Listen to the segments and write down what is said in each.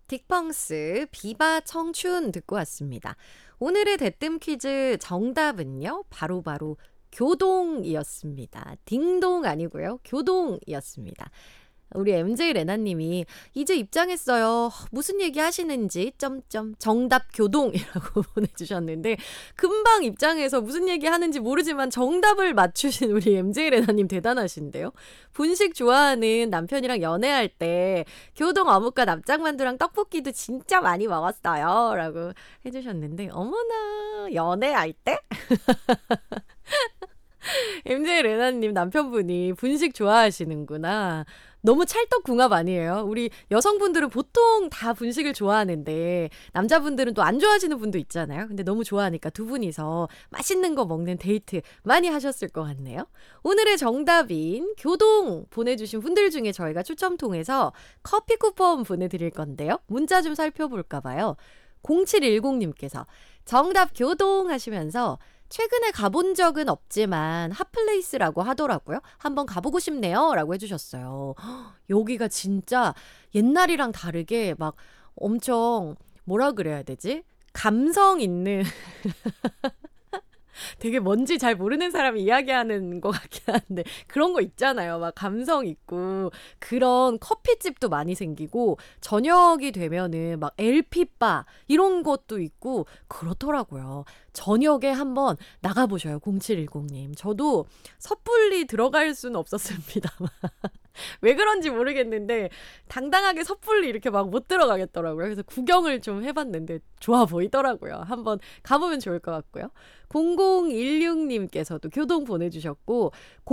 딕펑스 비바 청춘 듣고 왔습니다. 오늘의 대뜸 퀴즈 정답은요. 바로 교동이었습니다. 딩동 아니고요. 교동이었습니다. 우리 MJ 레나님이 이제 입장했어요. 무슨 얘기 하시는지 점점 정답 교동이라고 보내주셨는데 금방 입장해서 무슨 얘기 하는지 모르지만 정답을 맞추신 우리 MJ 레나님 대단하신데요. 분식 좋아하는 남편이랑 연애할 때 교동 어묵과 납작만두랑 떡볶이도 진짜 많이 먹었어요. 라고 해주셨는데 어머나 연애할 때? MJ 레나님 남편분이 분식 좋아하시는구나. 너무 찰떡궁합 아니에요? 우리 여성분들은 보통 다 분식을 좋아하는데 남자분들은 또 안 좋아하시는 분도 있잖아요. 근데 너무 좋아하니까 두 분이서 맛있는 거 먹는 데이트 많이 하셨을 것 같네요. 오늘의 정답인 교동 보내주신 분들 중에 저희가 추첨 통해서 커피 쿠폰 보내드릴 건데요. 문자 좀 살펴볼까 봐요. 0710님께서 정답 교동 하시면서 최근에 가본 적은 없지만 핫플레이스라고 하더라고요. 한번 가보고 싶네요. 라고 해주셨어요. 여기가 진짜 옛날이랑 다르게 막 엄청 뭐라 그래야 되지? 감성 있는 되게 뭔지 잘 모르는 사람이 이야기하는 것 같긴 한데 그런 거 있잖아요. 막 감성 있고 그런 커피집도 많이 생기고 저녁이 되면은 막 LP바 이런 것도 있고 그렇더라고요. 저녁에 한번 나가보셔요. 0710님. 저도 섣불리 들어갈 수는 없었습니다만 왜 그런지 모르겠는데 당당하게 섣불리 이렇게 막 못 들어가겠더라고요. 그래서 구경을 좀 해봤는데 좋아 보이더라고요. 한번 가보면 좋을 것 같고요. 0016님께서도 교동 보내주셨고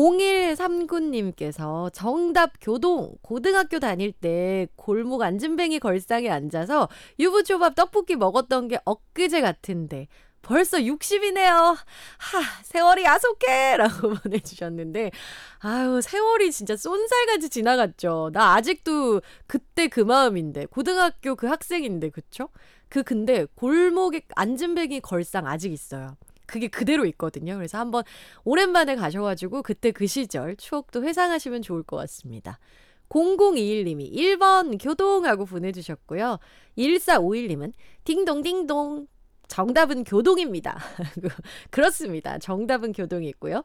0139님께서 정답 교동 고등학교 다닐 때 골목 안진뱅이 걸상에 앉아서 유부초밥 떡볶이 먹었던 게 엊그제 같은데 벌써 60이네요. 세월이 야속해! 라고 보내주셨는데 아유 세월이 진짜 쏜살같이 지나갔죠. 나 아직도 그때 그 마음인데 고등학교 그 학생인데 그쵸? 근데 골목에 안진뱅이 걸상 아직 있어요. 그게 그대로 있거든요. 그래서 한번 오랜만에 가셔가지고 그때 그 시절 추억도 회상하시면 좋을 것 같습니다. 0021님이 1번 교동하고 보내주셨고요. 1451님은 딩동딩동 정답은 교동입니다. 그렇습니다. 정답은 교동이 있고요.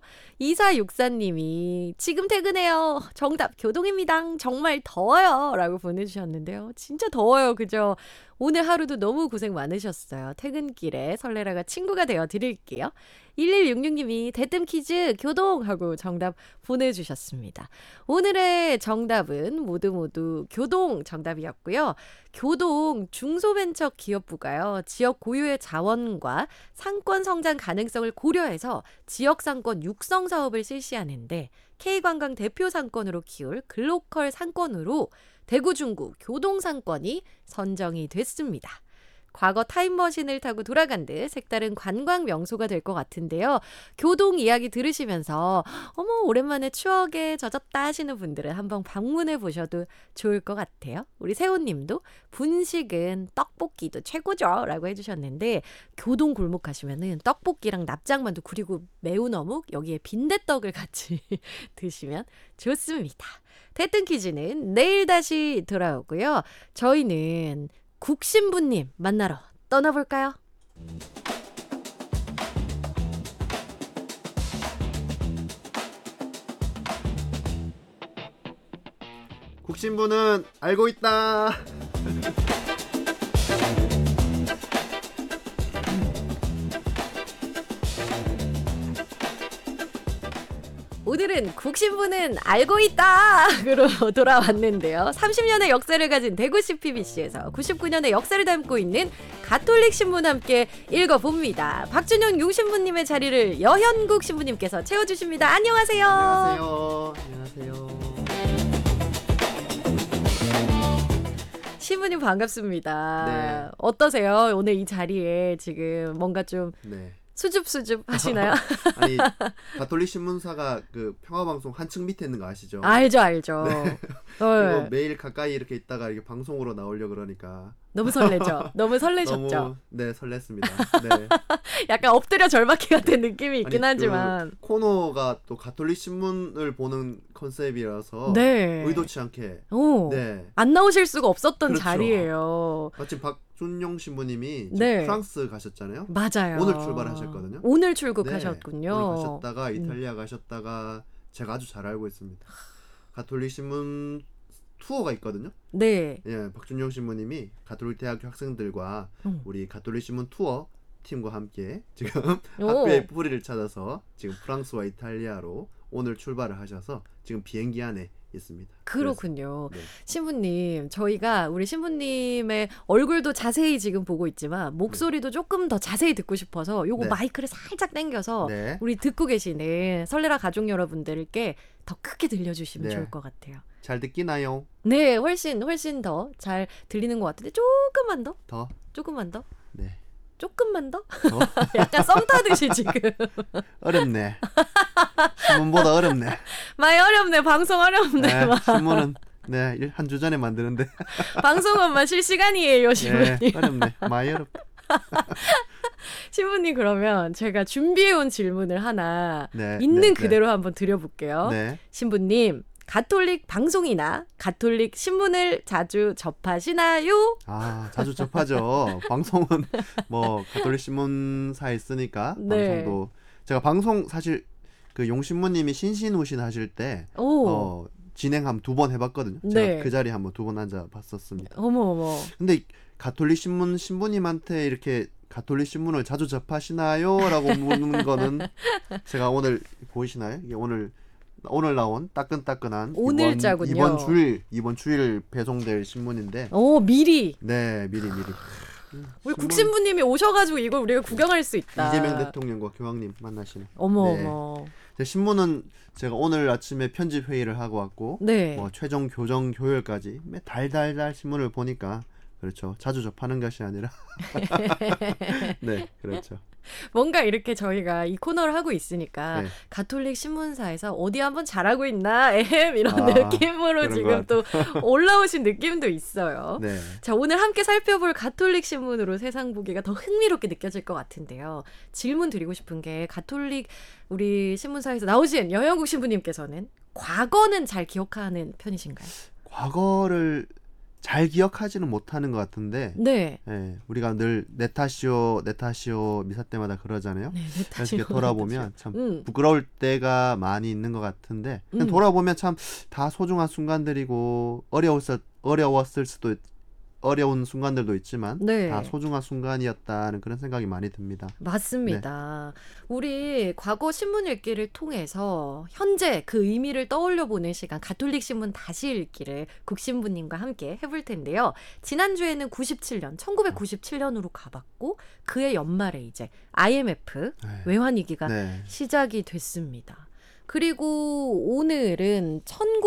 2464님이 지금 퇴근해요. 정답 교동입니다. 정말 더워요. 라고 보내주셨는데요. 진짜 더워요. 그죠? 오늘 하루도 너무 고생 많으셨어요. 퇴근길에 설레라가 친구가 되어 드릴게요. 1166님이 대뜸 퀴즈 교동하고 정답 보내주셨습니다. 오늘의 정답은 모두 교동 정답이었고요. 교동 중소벤처기업부가요. 지역 고유의 자원과 상권 성장 가능성을 고려해서 지역 상권 육성 사업을 실시하는데 K관광 대표 상권으로 키울 글로컬 상권으로 대구 중구 교동상권이 선정이 됐습니다. 과거 타임머신을 타고 돌아간 듯 색다른 관광 명소가 될 것 같은데요. 교동 이야기 들으시면서 어머 오랜만에 추억에 젖었다 하시는 분들은 한번 방문해 보셔도 좋을 것 같아요. 우리 세호님도 분식은 떡볶이도 최고죠 라고 해주셨는데 교동 골목 가시면은 떡볶이랑 납작만두 그리고 매운 어묵 여기에 빈대떡을 같이 드시면 좋습니다. 대뜸 퀴즈는 내일 다시 돌아오고요. 저희는 국신부님 만나러 떠나볼까요? 국신부는 알고 있다. 오늘은 국신부는 알고 있다로 돌아왔는데요. 30년의 역사를 가진 대구 CPBC에서 99년의 역사를 담고 있는 가톨릭 신문 함께 읽어봅니다. 박준영 용신부님의 자리를 여현국 신부님께서 채워주십니다. 안녕하세요. 안녕하세요. 안녕하세요. 신부님 반갑습니다. 네. 어떠세요? 오늘 이 자리에 지금 뭔가 좀 네. 수줍수줍 하시나요? 아니 가톨릭 신문사가 그 평화방송 한층 밑에 있는 거 아시죠? 알죠. 네. 네. 매일 가까이 이렇게 있다가 이렇게 방송으로 나오려 그러니까 너무 설레죠. 너무 설레셨죠. 너무 네 설렜습니다. 네. 약간 엎드려 절박히 같은 느낌이 있긴 아니, 하지만. 그 코너가 또 가톨릭 신문을 보는 컨셉이라서 네. 의도치 않게 오. 네. 안 나오실 수가 없었던 그렇죠. 자리예요. 마침 박준용 신부님이 지금 네. 프랑스 가셨잖아요. 맞아요. 오늘 출발하셨거든요. 오늘 출국하셨군요. 오늘 가셨다가 이탈리아 가셨다가 제가 아주 잘 알고 있습니다. 가톨릭 신문 투어가 있거든요. 네. 예, 박준용 신부님이 가톨릭 대학교 학생들과 음. 우리 가톨릭 신문 투어 팀과 함께 지금 오. 학교의 뿌리를 찾아서 지금 프랑스와 이탈리아로 오늘 출발을 하셔서 지금 비행기 안에 있습니다. 그렇군요. 그래서, 네. 신부님, 저희가 우리 신부님의 얼굴도 자세히 지금 보고 있지만 목소리도 조금 더 자세히 듣고 싶어서 요거 네. 마이크를 살짝 당겨서 네. 우리 듣고 계시는 설레라 가족 여러분들께 더 크게 들려주시면 네. 좋을 것 같아요. 잘 듣기나요? 네, 훨씬 더 잘 들리는 것 같은데 조금만 더? 더? 조금만 더? 네. 조금만 더? 더? 약간 썸 타듯이 지금. 어렵네. 신문보다 어렵네. 많이 어렵네. 방송 어렵네. 네, 신문은 네, 한 주 전에 만드는데 방송은 실시간이에요, 신부님. 네, 어렵네. 많이 어렵다. 신부님 그러면 제가 준비해온 질문을 하나 네, 있는 네, 그대로 한번 드려볼게요. 네. 신부님, 가톨릭 방송이나 가톨릭 신문을 자주 접하시나요? 아, 자주 접하죠. 방송은 뭐 가톨릭 신문사에 있으니까 네. 방송도 제가 방송 사실 그 용신부님이 신신우신 하실 때 오, 진행 한 2번 해봤거든요. 네. 제가 그 자리에 한번 2번 앉아 봤었습니다. 어머. 근데 가톨릭 신문 신부님한테 이렇게 가톨릭 신문을 자주 접하시나요? 라고 묻는 거는 제가 오늘 보이시나요? 이게 오늘 나온 따끈따끈한 오늘자군요. 이번 주일 배송될 신문인데 오, 미리. 네 미리 우리 국신부님이 오셔가지고 이걸 우리가 구경할 수 있다. 이재명 대통령과 교황님 만나시네. 어머. 제 신문은 제가 오늘 아침에 편집 회의를 하고 왔고 네. 뭐 최종 교정 교열까지 매 달달달 신문을 보니까 그렇죠. 자주 접하는 것이 아니라 네 그렇죠. 뭔가 이렇게 저희가 이 코너를 하고 있으니까 네. 가톨릭 신문사에서 어디 한번 잘하고 있나 이런 아, 느낌으로 그런 지금 또 올라오신 느낌도 있어요. 네. 자, 오늘 함께 살펴볼 가톨릭 신문으로 세상 보기가 더 흥미롭게 느껴질 것 같은데요. 질문 드리고 싶은 게 가톨릭 우리 신문사에서 나오신 여영국 신부님께서는 과거는 잘 기억하는 편이신가요? 과거를 잘 기억하지는 못하는 것 같은데 네. 예, 우리가 늘 네타시오 미사 때마다 그러잖아요. 네, 그래서 이렇게 돌아보면 참 음. 부끄러울 때가 많이 있는 것 같은데 그냥 돌아보면 참 다 소중한 순간들이고 어려웠을 수도 어려운 순간들도 있지만 네. 다 소중한 순간이었다는 그런 생각이 많이 듭니다. 맞습니다. 우리 과거 신문 읽기를 통해서 현재 그 의미를 떠올려 보는 시간 가톨릭 신문 다시 읽기를 국신부님과 함께 해볼 텐데요. 지난주에는 1997년으로 가봤고 그해 연말에 이제 IMF 네. 외환위기가 네. 시작이 됐습니다. 그리고 오늘은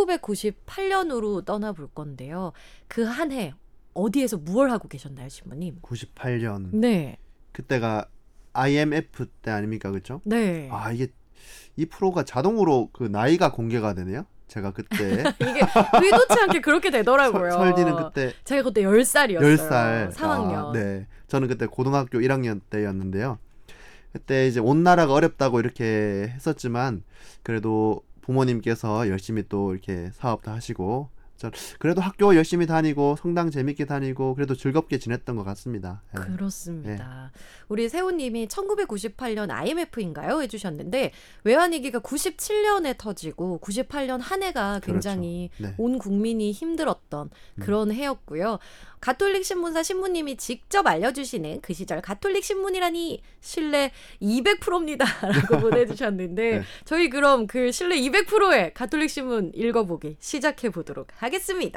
1998년으로 떠나볼 건데요. 그 한 해 어디에서 무얼 하고 계셨나요, 신부님? 98년 네. 그때가 IMF 때 아닙니까, 그렇죠? 네. 아 이게 이 프로가 자동으로 그 나이가 공개가 되네요. 제가 그때 이게 의도치 않게 그렇게 되더라고요. 설디는 그때 제가 그때 10살이었어요. 10살. 3학년. 아, 네. 저는 그때 고등학교 1학년 때였는데요. 그때 이제 온 나라가 어렵다고 이렇게 했었지만 그래도 부모님께서 열심히 또 이렇게 사업도 하시고 그래도 학교 열심히 다니고 성당 재밌게 다니고 그래도 즐겁게 지냈던 것 같습니다. 네. 그렇습니다. 우리 세호님이 1998년 IMF인가요? 해주셨는데 외환위기가 97년에 터지고 98년 한 해가 굉장히 그렇죠. 네. 온 국민이 힘들었던 그런 해였고요. 가톨릭 신문사 신부님이 직접 알려주시는 그 시절 가톨릭 신문이라니 신뢰 200%입니다. 라고 보내주셨는데 네. 저희 그럼 그 신뢰 200%의 가톨릭 신문 읽어보기 시작해 보도록 하겠습니다.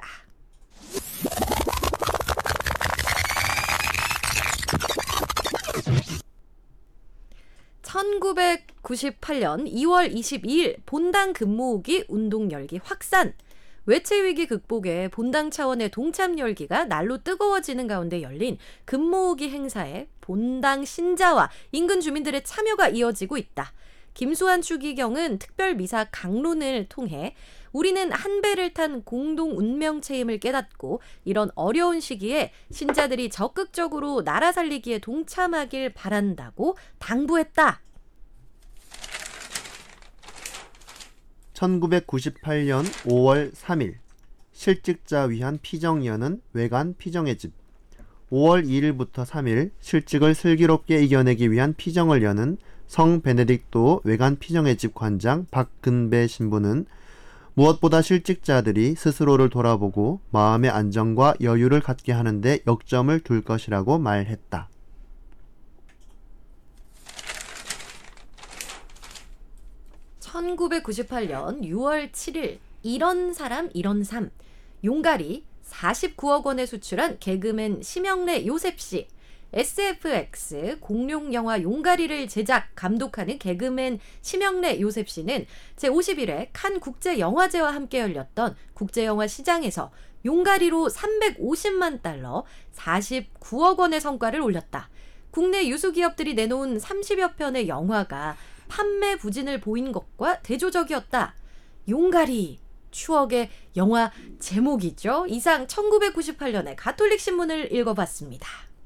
(1998년 2월 22일) 본당 근무후기 운동 열기 확산. 외채위기 극복에 본당 차원의 동참 열기가 날로 뜨거워지는 가운데 열린 근무후기 행사에 본당 신자와 인근 주민들의 참여가 이어지고 있다. 김수환 추기경은 특별 미사 강론을 통해 우리는 한 배를 탄 공동 운명체임을 깨닫고 이런 어려운 시기에 신자들이 적극적으로 나라 살리기에 동참하길 바란다고 당부했다. 1998년 5월 3일 실직자 위한 피정연은 외관 피정의 집. 5월 2일부터 3일 실직을 슬기롭게 이겨내기 위한 피정을 여는 성 베네딕토 외관 피정의 집 관장 박근배 신부는 무엇보다 실직자들이 스스로를 돌아보고 마음의 안정과 여유를 갖게 하는데 역점을 둘 것이라고 말했다. (1998년 6월 7일) 이런 사람 이런 삶. 용가리 49억 원에 수출한 개그맨 심영래 요셉씨. SFX 공룡 영화 용가리를 제작, 감독하는 개그맨 심영래 요셉씨는 제51회 칸 국제영화제와 함께 열렸던 국제영화 시장에서 용가리로 350만 달러, 49억 원의 성과를 올렸다. 국내 유수기업들이 내놓은 30여 편의 영화가 판매 부진을 보인 것과 대조적이었다. 용가리, 추억의 영화 제목이죠. 이상 1998년의 가톨릭 신문을 읽어봤습니다.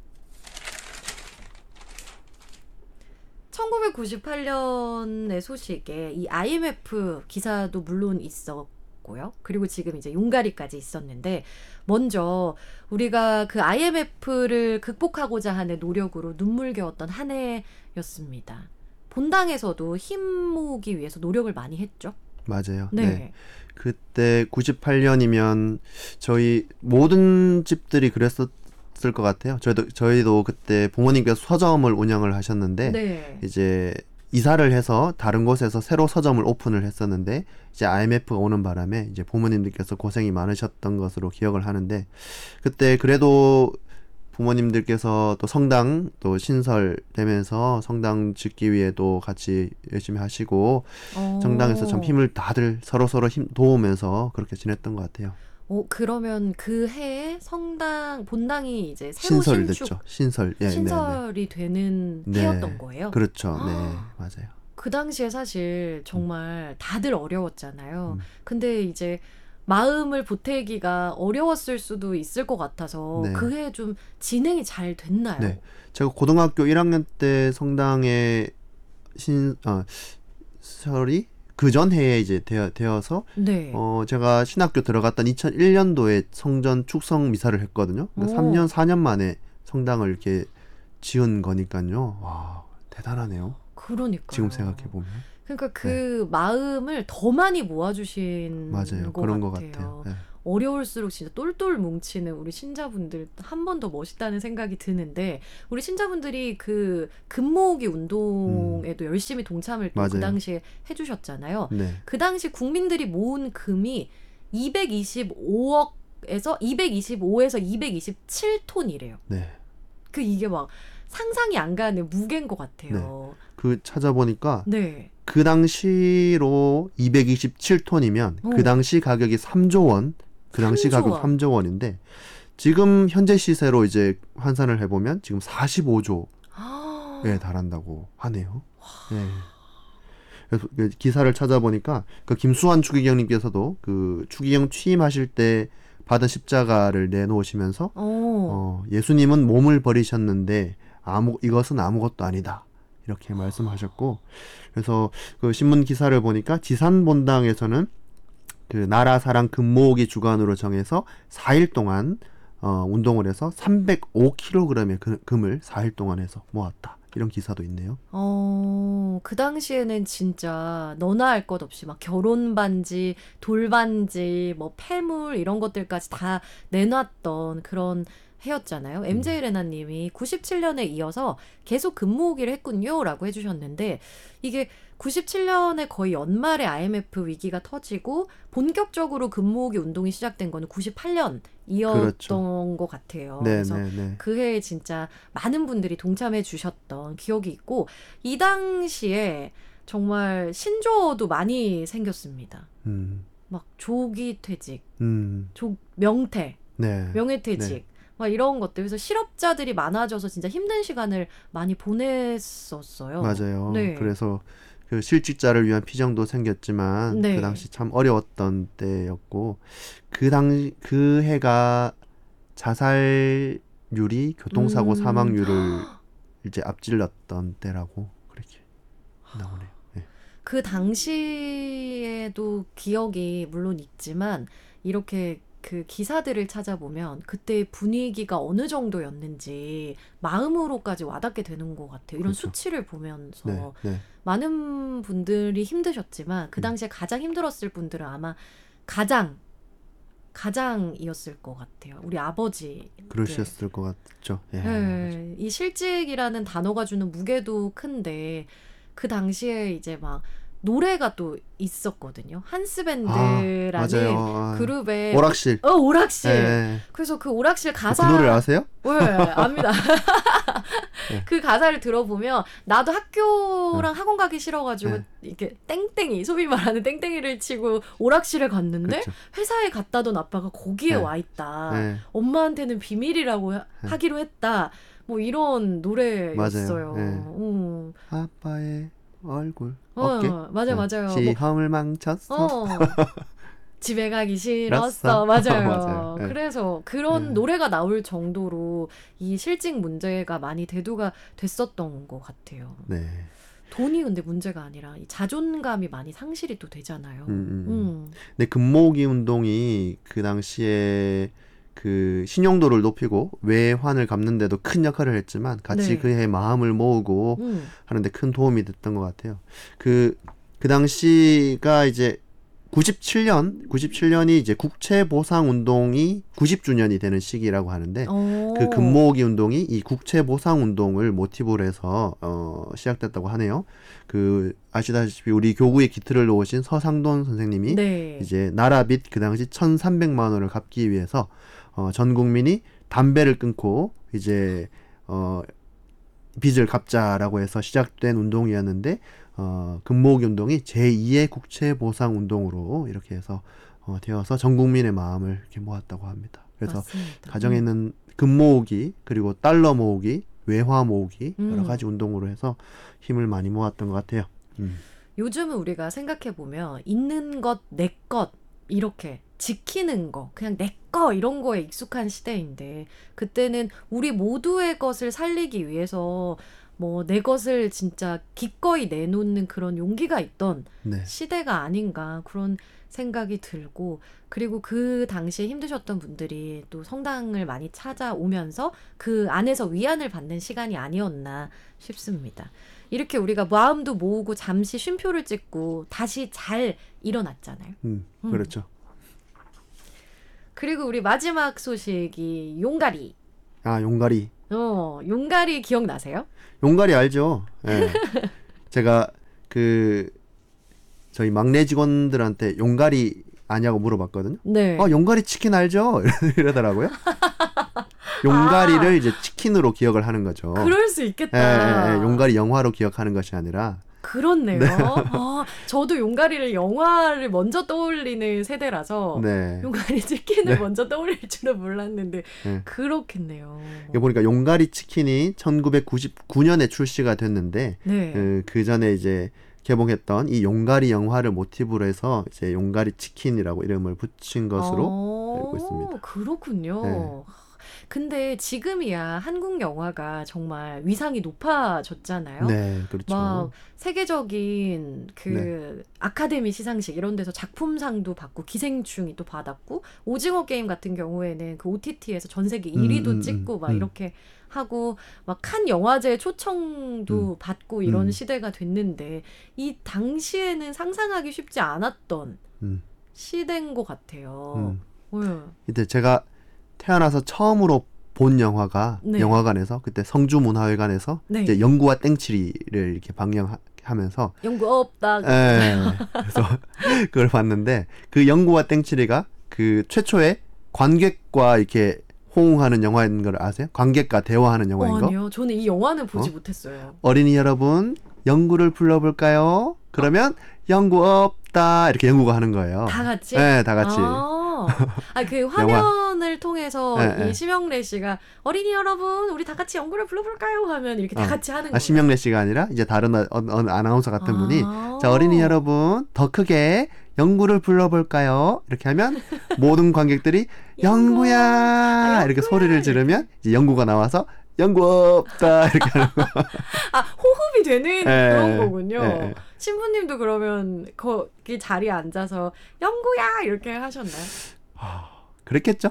1998년의 소식에 이 IMF 기사도 물론 있었고요. 그리고 지금 이제 용가리까지 있었는데, 먼저 우리가 그 IMF를 극복하고자 하는 노력으로 눈물겨웠던 한 해였습니다. 본당에서도 힘 모으기 위해서 노력을 많이 했죠. 맞아요. 네. 네. 그때 98년이면 저희 모든 집들이 그랬었을 것 같아요. 저희도 그때 부모님께서 서점을 운영을 하셨는데 네. 이제 이사를 해서 다른 곳에서 새로 서점을 오픈을 했었는데 이제 IMF가 오는 바람에 이제 부모님들께서 고생이 많으셨던 것으로 기억을 하는데, 그때 그래도 부모님들께서 또 성당 또 신설되면서 성당 짓기 위해도 같이 열심히 하시고 성당에서 참 힘을 다들 서로서로 힘 도우면서 그렇게 지냈던 것 같아요. 그러면 그 해에 성당 본당이 이제 새로 신설됐죠. 신설이 되는 네. 해였던 거예요. 그렇죠. 네, 맞아요. 그 당시에 사실 정말 다들 어려웠잖아요. 근데 이제 마음을 보태기가 어려웠을 수도 있을 것 같아서 네. 그 해 좀 진행이 잘 됐나요? 네. 제가 고등학교 1학년 때 성당에 설이 그 전 해에 이제 되어서 네. 제가 신학교 들어갔던 2001년도에 성전 축성 미사를 했거든요. 그러니까 3년 4년 만에 성당을 이렇게 지은 거니까요. 와, 대단하네요. 그러니까요. 지금 생각해 보면. 그러니까 그 마음을 더 많이 모아주신 맞아요. 것 그런 같아요. 것 같아요. 네. 어려울수록 진짜 똘똘 뭉치는 우리 신자분들 한 번 더 멋있다는 생각이 드는데, 우리 신자분들이 그 금모으기 운동에도 열심히 동참을 또 그 맞아요. 당시에 해주셨잖아요. 네. 그 당시 국민들이 모은 금이 225에서 227톤이래요. 네. 이게 막 상상이 안 가는 무게인 것 같아요. 그 찾아보니까 네. 그 당시로 227톤이면 그 당시 가격이 3조 원, 그 당시 3조 가격 원. 3조 원인데 지금 현재 시세로 이제 환산을 해보면 지금 45조에 달한다고 하네요. 네. 그래서 그 기사를 찾아보니까 그 김수환 추기경님께서도 그 추기경 취임하실 때 받은 십자가를 내놓으시면서 예수님은 몸을 버리셨는데 이것은 아무것도 아니다, 이렇게 말씀하셨고, 그래서 그 신문 기사를 보니까 지산본당에서는 그 나라 사랑 금모으기 주간으로 정해서 4일 동안 운동을 해서 305kg의 금을 4일 동안 해서 모았다, 이런 기사도 있네요. 그 당시에는 진짜 너나 할 것 없이 막 결혼 반지, 돌반지, 뭐 폐물 이런 것들까지 다 내놨던 그런 해였잖아요. MJ 레나님이 97년에 이어서 계속 금모으기를 했군요라고 해주셨는데, 이게 97년에 거의 연말에 IMF 위기가 터지고 본격적으로 금모으기 운동이 시작된 거는 98년이었던 그렇죠. 것 같아요. 네, 그래서 네, 네. 그 해에 진짜 많은 분들이 동참해 주셨던 기억이 있고, 이 당시에 정말 신조어도 많이 생겼습니다. 막 조기 퇴직, 명퇴, 네. 명예퇴직, 네. 막 이런 것들. 그래서 실업자들이 많아져서 진짜 힘든 시간을 많이 보냈었어요. 맞아요. 네. 그래서 그 실직자를 위한 피정도 생겼지만 네. 그 당시 참 어려웠던 때였고 그 해가 자살률이 교통사고 사망률을 이제 앞질렀던 때라고 그렇게 나오네요. 네. 그 당시에도 기억이 물론 있지만 이렇게 그 기사들을 찾아보면 그때 분위기가 어느 정도였는지 마음으로까지 와닿게 되는 것 같아요. 이런 그렇죠. 수치를 보면서 네, 네. 많은 분들이 힘드셨지만 그 당시에 가장 힘들었을 분들은 아마 가장이었을 것 같아요. 우리 아버지. 그러셨을 것 같죠. 예. 네, 이 실직이라는 단어가 주는 무게도 큰데 그 당시에 이제 막 노래가 또 있었거든요. 한스밴드라는 맞아요. 그룹의 오락실. 오락실. 예. 그래서 그 오락실 그 가사 노래를 아세요? 네, 압니다. 네. 그 가사를 들어보면 나도 학교랑 학원 가기 싫어가지고 네. 이렇게 땡땡이 소위 말하는 땡땡이를 치고 오락실에 갔는데 그렇죠. 회사에 갔다 온 아빠가 거기에 네. 와 있다. 네. 엄마한테는 비밀이라고 하기로 했다. 뭐 이런 노래였어요. 맞아요. 아빠의 얼굴 어깨 맞아요. 시험을 망쳤어. 집에 가기 싫었어. 싫었어. 맞아요. 맞아요. 네. 그래서 그런 노래가 나올 정도로 이 실직 문제가 많이 대두가 됐었던 것 같아요. 네. 돈이 근데 문제가 아니라 이 자존감이 많이 상실이 또 되잖아요. 근데 금모으기 운동이 그 당시에 그 신용도를 높이고 외환을 갚는데도 큰 역할을 했지만 같이 네. 그의 마음을 모으고 하는데 큰 도움이 됐던 것 같아요. 그 당시가 이제 97년이 이제 국채보상운동이 90주년이 되는 시기라고 하는데 그 금모으기 운동이 이 국채보상운동을 모티브로 해서 시작됐다고 하네요. 그 아시다시피 우리 교구에 기틀을 놓으신 서상돈 선생님이 네. 이제 나라빚 그 당시 1,300만 원을 갚기 위해서 전 국민이 담배를 끊고 이제 빚을 갚자라고 해서 시작된 운동이었는데 금모으기 운동이 제2의 국채보상 운동으로 이렇게 해서 되어서 전 국민의 마음을 이렇게 모았다고 합니다. 그래서 맞습니다. 가정에 있는 금 모으기 그리고 달러 모으기 외화 모으기 여러 가지 운동으로 해서 힘을 많이 모았던 것 같아요. 요즘은 우리가 생각해보면 있는 것, 내 것 이렇게 지키는 거, 그냥 내 거 이런 거에 익숙한 시대인데 그때는 우리 모두의 것을 살리기 위해서 뭐 내 것을 진짜 기꺼이 내놓는 그런 용기가 있던 네. 시대가 아닌가 그런 생각이 들고 그리고 그 당시에 힘드셨던 분들이 또 성당을 많이 찾아오면서 그 안에서 위안을 받는 시간이 아니었나 싶습니다. 이렇게 우리가 마음도 모으고 잠시 쉼표를 찍고 다시 잘 일어났잖아요. 그렇죠. 그리고 우리 마지막 소식이 용가리. 용가리. 용가리 기억나세요? 용가리 알죠? 예. 제가 저희 막내 직원들한테 용가리 아냐고 물어봤거든요. 네. 용가리 치킨 알죠? 이러더라고요. 용가리를 이제 치킨으로 기억을 하는 거죠. 그럴 수 있겠다. 용가리 영화로 기억하는 것이 아니라. 그렇네요. 네. 저도 용가리를 영화를 먼저 떠올리는 세대라서 네. 용가리 치킨을 먼저 떠올릴 줄은 몰랐는데 그렇겠네요. 보니까 용가리 치킨이 1999년에 출시가 됐는데 그 전에 이제 개봉했던 이 용가리 영화를 모티브로 해서 이제 용가리 치킨이라고 이름을 붙인 것으로 알고 있습니다. 그렇군요. 네. 근데 지금이야 한국 영화가 정말 위상이 높아졌잖아요. 네, 그렇죠. 막 세계적인 아카데미 시상식 이런 데서 작품상도 받고 기생충이 또 받았고 오징어 게임 같은 경우에는 그 OTT에서 전 세계 1위도 찍고 막 이렇게 하고 막 칸 영화제 초청도 받고 이런 시대가 됐는데 이 당시에는 상상하기 쉽지 않았던 시대인 것 같아요. 이때 제가 태어나서 처음으로 본 영화가 영화관에서 그때 성주문화회관에서 이제 영구와 땡치리를 이렇게 방영하면서 영구 없다. 그래서 그걸 봤는데 그 영구와 땡치리가 그 최초의 관객과 이렇게 호응하는 영화인 걸 아세요? 관객과 대화하는 영화인 거? 아니요. 저는 이 영화는 보지 못했어요. 어린이 여러분 영구를 불러볼까요? 그러면 영구 없다 이렇게 영구가 하는 거예요. 다 같이? 네, 다 같이. 그 화면을 통해서 네, 이 네. 심영래 씨가 어린이 여러분 우리 다 같이 영구를 불러볼까요? 하면 이렇게 다 같이 하는 거예요. 심영래 씨가 아니라 이제 다른 어느 아나운서 같은 분이 아. 자 어린이 여러분 더 크게 영구를 불러볼까요? 이렇게 하면 모든 관객들이 영구야 이렇게 소리를 지르면 이제 영구가 나와서 영구 없다 이렇게 하는 거. 호흡이 되는 그런 거군요. 네. 신부님도 그러면 거기 자리에 앉아서 영구야 이렇게 하셨나요? 그랬겠죠?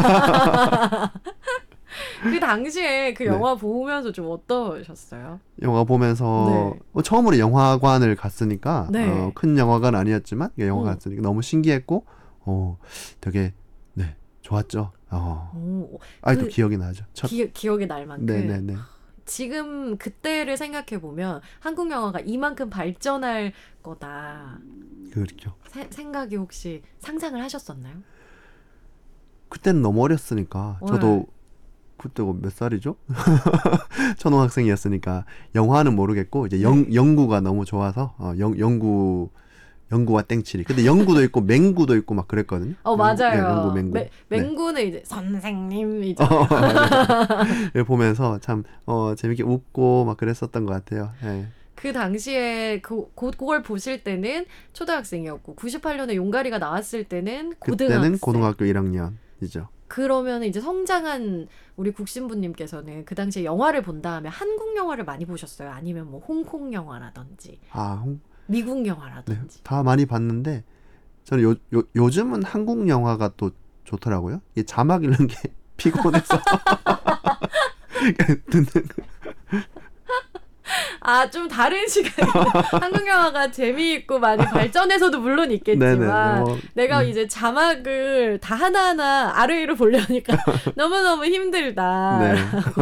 그 당시에 그 네. 영화 보면서 좀 어떠셨어요? 영화 보면서 네. 처음으로 영화관을 갔으니까 네. 큰 영화관 아니었지만 영화관 음. 갔으니까 너무 신기했고 되게 네 좋았죠. 오, 아직도 그 기억이 나죠. 기억에 날 만큼. 네네네. 지금 그때를 생각해 보면 한국 영화가 이만큼 발전할 거다. 그렇죠. 생각이 혹시 상상을 하셨었나요? 그때는 너무 어렸으니까 저도 그때가 몇 살이죠? 초등학생이었으니까 영화는 모르겠고 이제 영구가 너무 좋아서 영구와 땡칠이. 근데 영구도 있고 맹구도 있고 막 그랬거든요. 맞아요. 네, 영구 맹구. 맹구는 이제 선생님이죠. 보면서 참 재밌게 웃고 막 그랬었던 것 같아요. 네. 그 당시에 그걸 보실 때는 초등학생이었고 98년에 용가리가 나왔을 때는 고등학생. 그때는 고등학교 1학년이죠. 그러면 이제 성장한 우리 국신부님께서는 그 당시에 영화를 본 다음에 한국 영화를 많이 보셨어요? 아니면 뭐 홍콩 영화라든지 미국 네, 영화라든지. 다 많이 봤는데 저는 요즘은 한국 영화가 또 좋더라고요. 이 자막 읽는 게 피곤해서 듣는 좀 다른 시간에 한국 영화가 재미있고 많이 발전해서도 물론 있겠지만 네네, 내가 이제 자막을 다 하나하나 아르이로 보려니까 너무너무 힘들다. 네.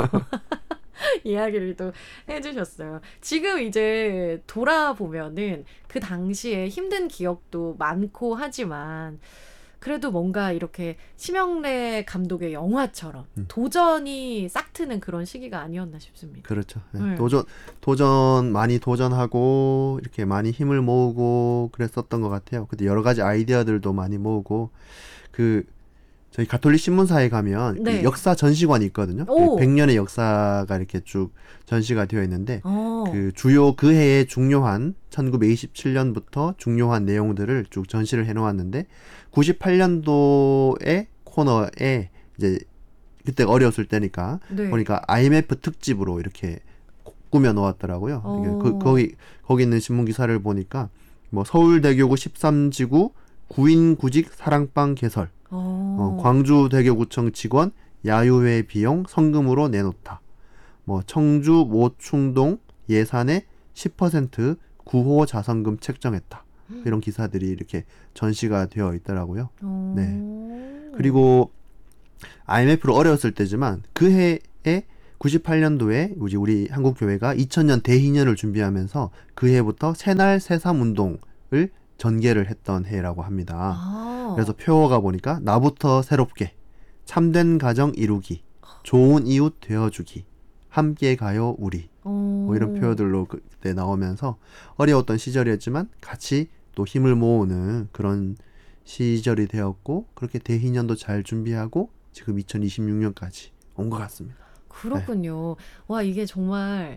이야기를 또 해주셨어요. 지금 이제 돌아보면은 그 당시에 힘든 기억도 많고 하지만 그래도 뭔가 이렇게 심영래 감독의 영화처럼 도전이 싹 트는 그런 시기가 아니었나 싶습니다. 그렇죠. 네. 네. 많이 도전하고 이렇게 많이 힘을 모으고 그랬었던 것 같아요. 근데 여러 가지 아이디어들도 많이 모으고 저희 가톨릭 신문사에 가면 네. 그 역사 전시관이 있거든요. 오. 100년의 역사가 이렇게 쭉 전시가 되어 있는데 그 해에 중요한 1927년부터 중요한 내용들을 쭉 전시를 해놓았는데 98년도에 코너에 이제 그때 어려웠을 때니까 네. 보니까 IMF 특집으로 이렇게 꾸며 놓았더라고요. 거기 있는 신문 기사를 보니까 뭐 서울대교구 13지구 구인구직 사랑방 개설, 광주대교구청 직원 야유회 비용 성금으로 내놓다. 뭐 청주 모충동 예산의 10% 구호 자선금 책정했다. 이런 기사들이 이렇게 전시가 되어 있더라고요. 네. 그리고 IMF로 어려웠을 때지만 그 해에 98년도에 우리 한국 교회가 2000년 대희년을 준비하면서 그 해부터 새날 새삼 운동을 전개를 했던 해라고 합니다. 그래서 표어가 보니까 나부터 새롭게 참된 가정 이루기 좋은 이웃 되어주기 함께 가요 우리 뭐 이런 표어들로 그때 나오면서 어려웠던 시절이었지만 같이 또 힘을 모으는 그런 시절이 되었고 그렇게 대희년도 잘 준비하고 지금 2026년까지 온 것 같습니다. 그렇군요. 와, 이게 정말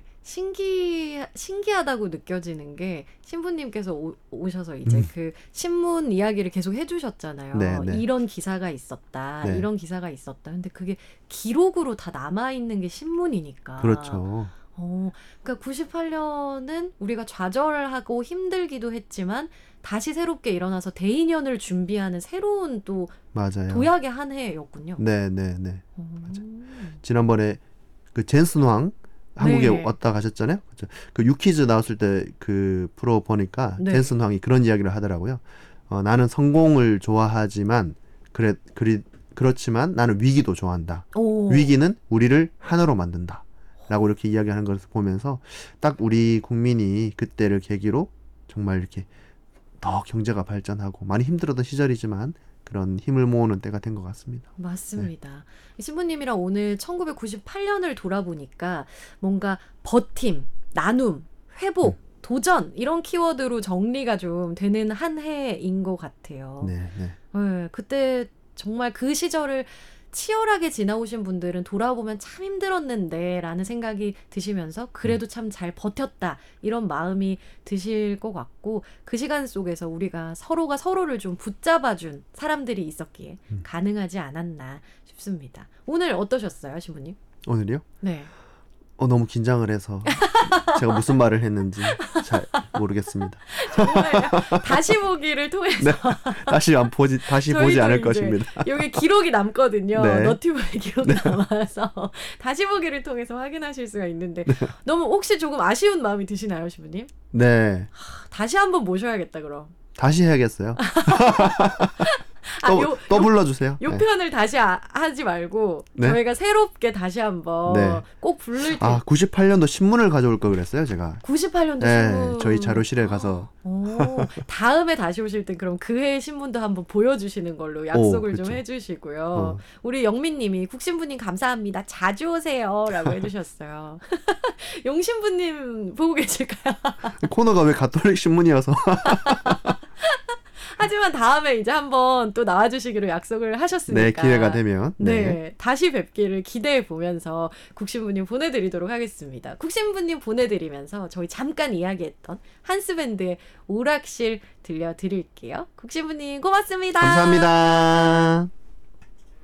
신기하다고 느껴지는 게 신부님께서 오셔서 이제 그 신문 이야기를 계속 해주셨잖아요. 네. 이런 기사가 있었다. 네. 이런 기사가 있었다. 근데 그게 기록으로 다 남아있는 게 신문이니까. 그렇죠. 그러니까 98년은 우리가 좌절하고 힘들기도 했지만 다시 새롭게 일어나서 대인연을 준비하는 새로운 또 맞아요. 도약의 한 해였군요. 네. 맞아요. 지난번에 그 젠슨 황 한국에 왔다 가셨잖아요. 그렇죠? 그 유퀴즈 나왔을 때 그 프로 보니까 젠슨 황이 그런 이야기를 하더라고요. 나는 성공을 좋아하지만 그렇지만 나는 위기도 좋아한다. 위기는 우리를 하나로 만든다. 라고 이렇게 이야기하는 것을 보면서 딱 우리 국민이 그때를 계기로 정말 이렇게 더 경제가 발전하고 많이 힘들었던 시절이지만 그런 힘을 모으는 때가 된 것 같습니다. 맞습니다. 신부님이랑 오늘 1998년을 돌아보니까 뭔가 버팀, 나눔, 회복 도전 이런 키워드로 정리가 좀 되는 한 해인 것 같아요. 네, 네. 네, 그때 정말 그 시절을 치열하게 지나오신 분들은 돌아보면 참 힘들었는데 라는 생각이 드시면서 그래도 참 잘 버텼다 이런 마음이 드실 것 같고 그 시간 속에서 우리가 서로가 서로를 좀 붙잡아준 사람들이 있었기에 가능하지 않았나 싶습니다. 오늘 어떠셨어요, 신부님? 오늘이요? 네. 너무 긴장을 해서 제가 무슨 말을 했는지 잘 모르겠습니다. 정말요? 다시 보기를 통해서 네, 다시 보지 저희도 않을 이제 것입니다. 여기 기록이 남거든요. 네. 너튜브에 기록이 남아서 다시 보기를 통해서 확인하실 수가 있는데 너무 혹시 조금 아쉬운 마음이 드시나요, 신부님? 네, 다시 한번 모셔야겠다 그럼. 다시 해야겠어요. 또 불러주세요. 요 네. 편을 다시 하지 말고 네? 저희가 새롭게 다시 한번 네. 꼭 부를 때 98년도 신문을 가져올 걸 그랬어요, 제가. 98년도 네, 신문 저희 자료실에 가서. 다음에 다시 오실 땐 그럼 그 해의 신문도 한번 보여주시는 걸로 약속을 좀 그쵸. 해주시고요. 우리 영민님이 국신부님 감사합니다. 자주 오세요 라고 해주셨어요. 용신부님 보고 계실까요? 코너가 왜 가톨릭 신문이어서. 하지만 다음에 이제 한번 또 나와주시기로 약속을 하셨으니까. 네, 기회가 되면. 네, 다시 뵙기를 기대해 보면서 국신부님 보내드리도록 하겠습니다. 국신부님 보내드리면서 저희 잠깐 이야기했던 한스밴드의 오락실 들려드릴게요. 국신부님 고맙습니다. 감사합니다.